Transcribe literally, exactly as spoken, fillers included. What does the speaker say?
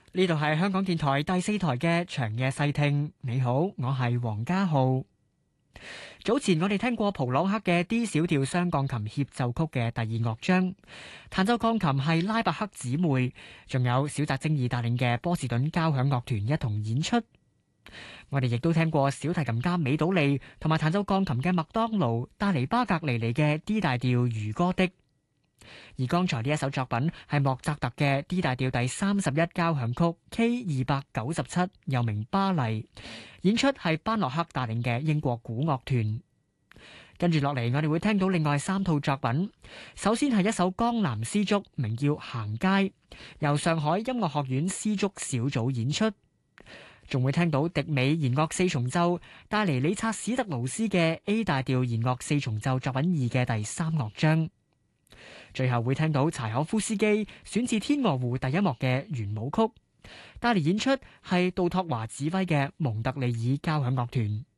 呢度係香港電台第四台嘅長夜細聽。你好，我係黃家浩。早前我哋聽過普朗克嘅 D 小調雙鋼琴協奏曲嘅第二樂章，彈奏鋼琴係拉伯克姊妹，仲有小澤征爾帶領嘅波士頓交響樂團一同演出。我哋亦都聽過小提琴家美島利同埋彈奏鋼琴嘅麥當勞帶嚟巴格尼尼嘅 D 大調漁歌的。而剛才呢一首作品係莫扎特嘅 D 大調第三十一交響曲 K 二百九十七，又名巴黎，演出係班諾克帶領嘅英國古樂團。跟住落嚟，我哋會聽到另外三套作品。首先係一首江南絲竹，名叫《行街》，由上海音樂學院絲竹小組演出。仲會聽到迪美弦樂四重奏帶嚟理察史特勞斯嘅 A 大調弦樂四重奏作品二嘅第三樂章。最後會聽到柴可夫斯基選自《天鵝湖》第一幕嘅圓舞曲，帶嚟演出係杜托華指揮嘅蒙特利爾交響樂團。